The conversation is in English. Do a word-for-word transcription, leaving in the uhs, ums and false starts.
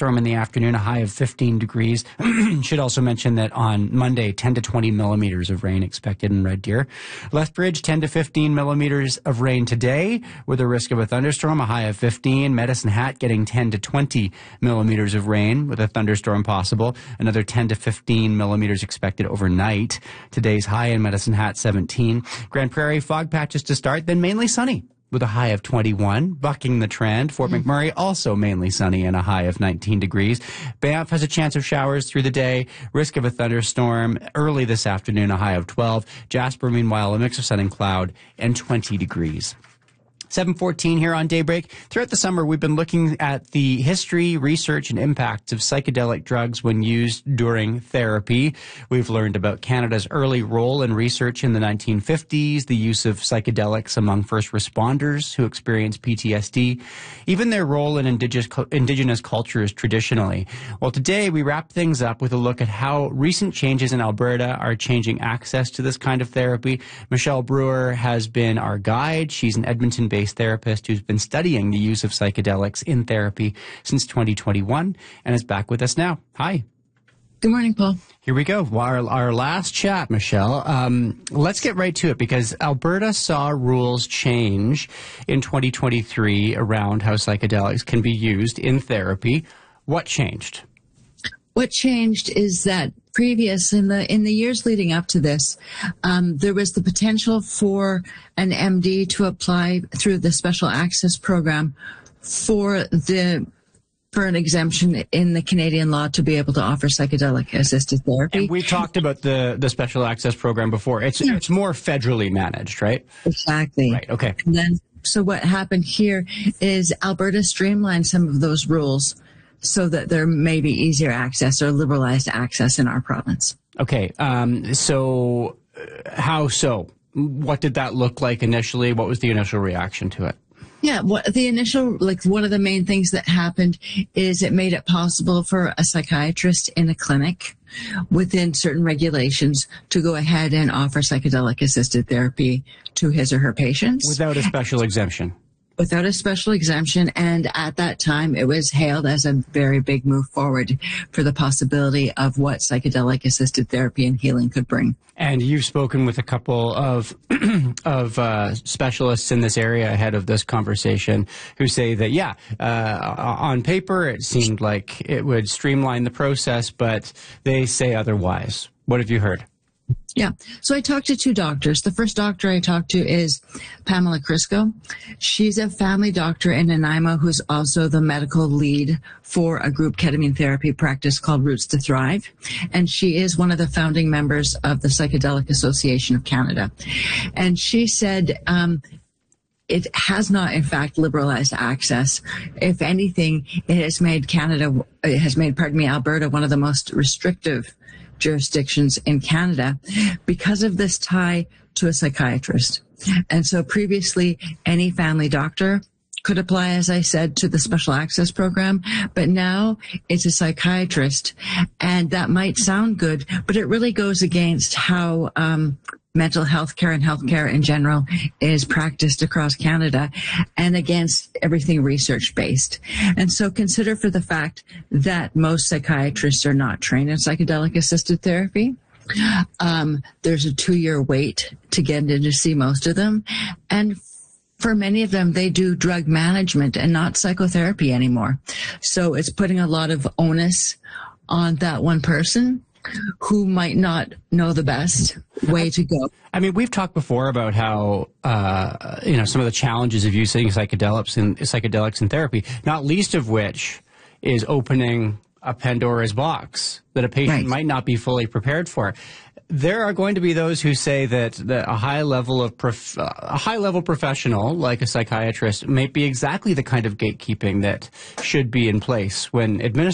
thunderstorm in the afternoon, a high of fifteen degrees. Should also mention that on Monday, ten to twenty millimeters of rain expected in Red Deer. Lethbridge, ten to fifteen millimeters of rain today with a risk of a thunderstorm, a high of fifteen. Medicine Hat getting ten to twenty millimeters of rain with a thunderstorm possible. Another ten to fifteen millimeters expected overnight. Today's high in Medicine Hat, seventeen. Grand Prairie, fog patches to start, then mainly sunny with a high of twenty-one, bucking the trend. Fort McMurray also mainly sunny and a high of nineteen degrees. Banff has a chance of showers through the day, risk of a thunderstorm early this afternoon, a high of twelve. Jasper, meanwhile, a mix of sun and cloud and twenty degrees. seven fourteen here on Daybreak. Throughout the summer, we've been looking at the history, research, and impacts of psychedelic drugs when used during therapy. We've learned about Canada's early role in research in the nineteen fifties, the use of psychedelics among first responders who experienced P T S D, even their role in indigenous, indigenous cultures traditionally. Well, today we wrap things up with a look at how recent changes in Alberta are changing access to this kind of therapy. Michelle Brewer has been our guide. She's an Edmonton-based therapist who's been studying the use of psychedelics in therapy since twenty twenty-one and is back with us now. Hi. Good morning, Paul. Here we go. Our, our last chat, Michelle. Um, let's get right to it because Alberta saw rules change in twenty twenty-three around how psychedelics can be used in therapy. What changed? What changed is that previous in the in the years leading up to this, um, there was the potential for an M D to apply through the special access program for the for an exemption in the Canadian law to be able to offer psychedelic assisted therapy. And we talked about the the special access program before. It's yeah. it's more federally managed, right? Exactly. Right. Okay. And then so what happened here is Alberta streamlined some of those rules so that there may be easier access or liberalized access in our province. Okay. Um, so uh, how so? What did that look like initially? What was the initial reaction to it? Yeah, what the initial, like one of the main things that happened is it made it possible for a psychiatrist in a clinic within certain regulations to go ahead and offer psychedelic assisted therapy to his or her patients. Without a special exemption. Without a special exemption, and at that time it was hailed as a very big move forward for the possibility of what psychedelic assisted therapy and healing could bring. And you've spoken with a couple of of uh, specialists in this area ahead of this conversation who say that, yeah, uh, on paper it seemed like it would streamline the process, but they say otherwise. What have you heard? Yeah. So I talked to two doctors. The first doctor I talked to is Pamela Crisco. She's a family doctor in Nanaimo who's also the medical lead for a group ketamine therapy practice called Roots to Thrive. And she is one of the founding members of the Psychedelic Association of Canada. And she said, um, it has not, in fact, liberalized access. If anything, it has made Canada, it has made, pardon me, Alberta one of the most restrictive jurisdictions in Canada because of this tie to a psychiatrist. And so previously, any family doctor could apply, as I said, to the special access program, but now it's a psychiatrist. And that might sound good, but it really goes against how um, mental health care and healthcare in general is practiced across Canada and against everything research-based. And so consider for the fact that most psychiatrists are not trained in psychedelic-assisted therapy. Um, there's a two-year wait to get in to see most of them. And for many of them, they do drug management and not psychotherapy anymore. So it's putting a lot of onus on that one person who might not know the best way to go. I mean, we've talked before about how, uh, you know, some of the challenges of using psychedelics in, psychedelics in therapy, not least of which is opening a Pandora's box that a patient Right. might not be fully prepared for. There are going to be those who say that, that a high level of prof, a high level professional like a psychiatrist may be exactly the kind of gatekeeping that should be in place when administering